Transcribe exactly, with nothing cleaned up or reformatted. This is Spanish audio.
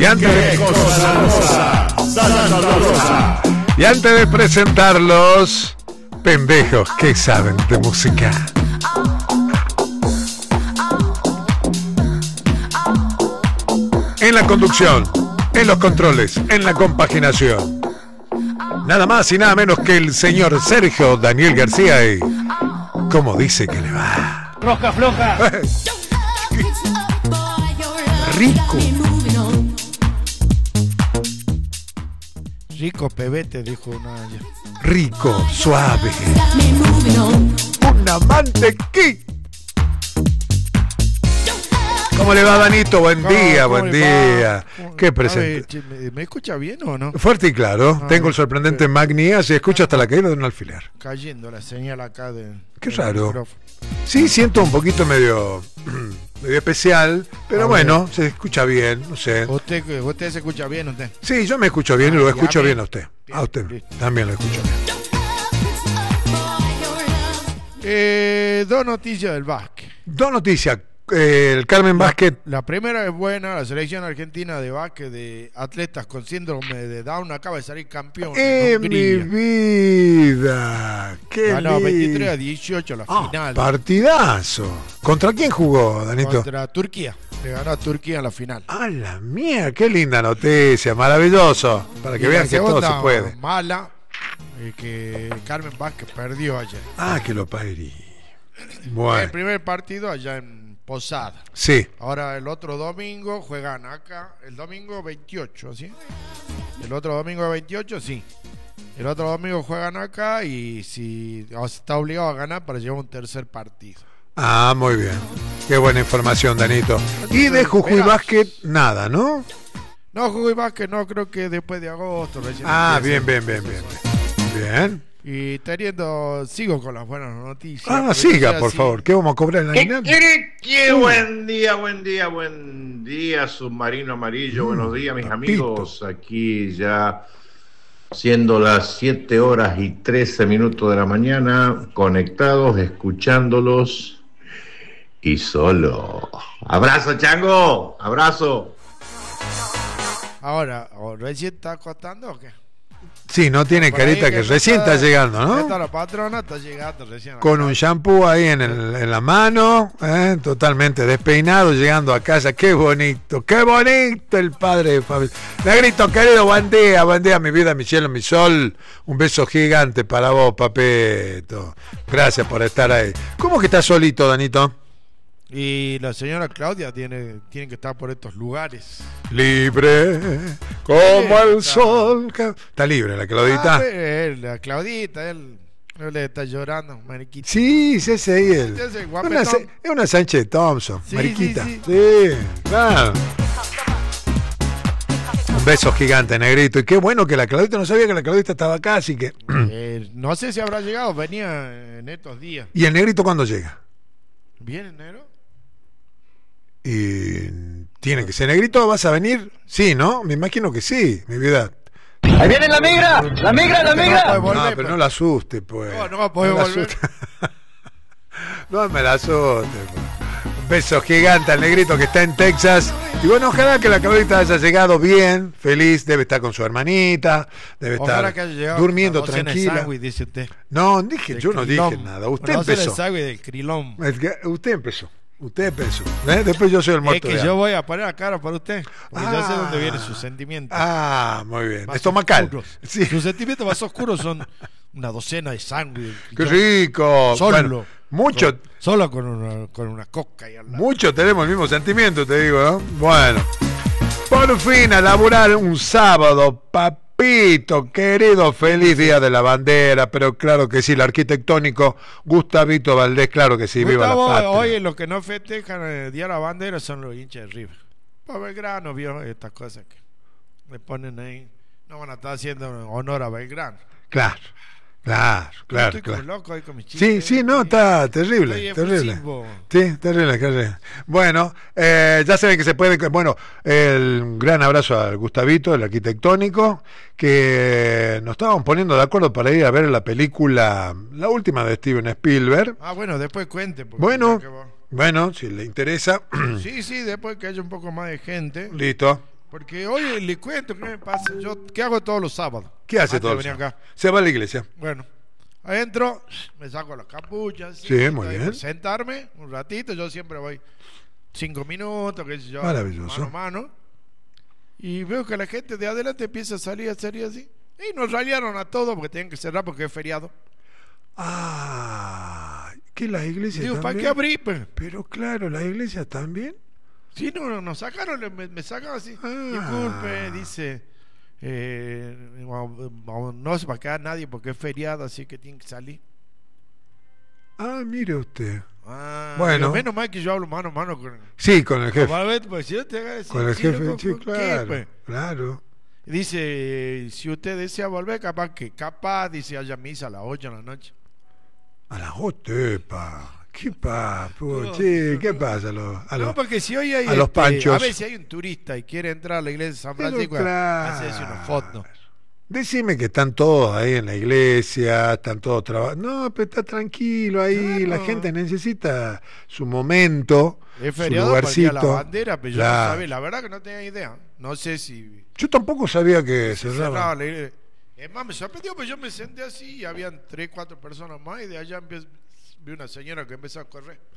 Y antes de Y antes de presentarlos, pendejos que saben de música. En la conducción, en los controles, en la compaginación. Nada más y nada menos que el señor Sergio Daniel García y... ¿Cómo dice que le va? Rosca floja. Rico. Rico pebete, dijo una. Rico, suave. Una mantequilla. ¿Cómo le va, Danito? Buen día, buen día. ¿Qué presente? ¿Me, ¿Me escucha bien o no? Fuerte y claro. Ah, Tengo el sorprendente Magnia. Se escucha hasta la caída de un alfiler. Cayendo la señal acá de... Qué raro. Sí, siento un poquito medio... medio especial, pero bueno, se escucha bien, no sé. ¿Usted, usted se escucha bien, usted? Sí, yo me escucho bien ah, y lo escucho bien a usted. Bien, a usted listo. También lo escucho bien. Eh, dos noticias del básquet. Dos noticias. Eh, el Carmen la, Básquet. La primera es buena. La selección argentina de básquet de atletas con síndrome de Down acaba de salir campeón. ¡Eh, mi vida! ¡Qué Ganó veintitrés a dieciocho la oh, final. Partidazo. ¿Contra quién jugó, Danito? Contra Turquía. Le ganó a Turquía en la final. ¡Ah, la mía! ¡Qué linda noticia! Maravilloso. Para que y vean que todo se puede. Mala. Eh, que Carmen Básquet perdió ayer. Ah, que lo parí. Bueno. El primer partido allá en Posada. Sí. Ahora el otro domingo juegan acá. El domingo veintiocho, ¿sí? El otro domingo veintiocho, sí. El otro domingo juegan acá y si está obligado a ganar para llevar un tercer partido. Ah, muy bien. Qué buena información, Danito. Y de Jujuy Básquet, nada, ¿no? No, Jujuy Básquet no, creo que después de agosto. Ah, bien, bien, bien, bien. Bien. Y teniendo, sigo con las buenas noticias. Ah, siga, por así. favor. ¿Qué vamos a cobrar en la ¿Qué, qué, qué uh. Buen día, buen día, buen día, submarino amarillo. Mm, buenos días, mis papito. amigos. Aquí ya siendo las siete horas y trece minutos de la mañana, conectados, escuchándolos y solo. Abrazo, Chango, abrazo. Ahora, ¿recién está acostando o qué? Sí, no tiene por carita que, que recién está, está llegando, ¿no? Esta la patrona está llegando recién. Con un shampoo ahí en, el, en la mano, ¿eh? Totalmente despeinado, llegando a casa. ¡Qué bonito! ¡Qué bonito el padre de familia! Negrito, querido, buen día, buen día, mi vida, mi cielo, mi sol. Un beso gigante para vos, papeto. Gracias por estar ahí. ¿Cómo que estás solito, Danito? Y la señora Claudia tiene, tiene que estar por estos lugares. Libre como sí, el está. sol. Está libre la Claudita. Ah, él, la Claudita, él, él le está llorando, mariquita. Sí, sí, sí, él. Es una, es una Sánchez Thompson, sí, mariquita. Sí, sí. sí, claro. Un beso gigante, negrito. Y qué bueno que la Claudita, no sabía que la Claudita estaba acá, así que... eh, no sé si habrá llegado, venía en estos días. ¿Y el negrito cuándo llega? ¿Viene enero? Y tiene que ser negrito, ¿vas a venir? Sí, ¿no? Me imagino que sí, mi vida. ¡Ahí viene la migra! ¡La migra, la migra! No, volver, no pero no la asuste, pues. No, no va a poder no volver. No me la asuste, pues. Un beso gigante al negrito que está en Texas. Y bueno, ojalá que la Claudita haya llegado bien, feliz, debe estar con su hermanita, debe ojalá estar durmiendo tranquila. Sándwich, dice usted. No, dije, yo no dije nada. Usted bueno, empezó. El sándwich del crilón. Usted empezó. Usted empezó, ¿eh? Después yo soy el muerto. Es que yo voy a poner la cara para usted, porque ah, yo sé dónde vienen sus sentimientos. Ah, muy bien. Estomacal. Sí. Sus sentimientos más oscuros son una docena de sangre. ¡Qué rico! Solo. Bueno, mucho. Con, solo con una, con una coca y al lado. Muchos tenemos el mismo sentimiento, te digo, ¿no? Bueno. Por fin a laburar un sábado, papito, querido, feliz Día de la Bandera, pero claro que sí, el arquitectónico Gustavito Valdés, claro que sí, Gustavo, viva la patria. Hoy los que no festejan el Día de la Bandera son los hinchas de River. Para Belgrano vio estas cosas que le ponen ahí, no van a estar haciendo honor a Belgrano. Claro. Claro, claro, estoy claro. Como loco ahí con mis sí, sí, no, está terrible, terrible. Sí, terrible, terrible. Bueno, eh, ya saben que se puede, bueno, el un gran abrazo al Gustavito, el arquitectónico, que nos estábamos poniendo de acuerdo para ir a ver la película, la última de Steven Spielberg. Ah, bueno, después cuente. Bueno, bueno, si le interesa. Sí, sí, después que haya un poco más de gente. Listo. Porque hoy le cuento qué me pasa. Yo, ¿qué hago todos los sábados? ¿Qué hace Antes todo de el venir sábado? acá. Se va a la iglesia. Bueno, adentro me saco las capuchas. Sí, muy ahí bien. por sentarme un ratito. Yo siempre voy cinco minutos, qué sé yo. Maravilloso. Mano a mano. Y veo que la gente de adelante empieza a salir, a salir así. Y nos rayaron a todos porque tienen que cerrar porque es feriado. Ah, que las iglesias Digo, ¿para también. qué abrí? Pues? Pero claro, las iglesias también. Sí, no, no, nos sacaron, me, me sacaron así. Ah. Disculpe, dice. Eh, no se va a quedar nadie porque es feriado, así que tienen que salir. Ah, mire usted. Ah, Bueno. digo, menos mal que yo hablo mano a mano con, Sí, con el jefe. con Valverde, pues, si yo te haga decir, Con el sí, jefe, loco, sí, ¿con qué, claro. pues? Claro. Dice, si usted desea volver, capaz que, capaz, dice, haya misa a las ocho de la noche. A las ocho, pa. ¿Qué pa? po, No, che, no, ¿qué no. pasa a los, a los, No, porque si hoy hay a los este, panchos? a ver si hay un turista y quiere entrar a la iglesia de San Pero Francisco claro. a hacerse una foto. Decime que están todos ahí en la iglesia, están todos trabajando. No, pero está tranquilo ahí, Claro. la gente necesita su momento, Es su feriado para el día de lugarcito. la bandera, pero yo Claro. no sabía, la verdad que no tenía idea. No sé si Yo tampoco sabía que se cerraba. cerraba la iglesia. Es más, me sorprendió, pero yo me senté así y habían tres, cuatro personas más y de allá empe- vi una señora que empezó a correr.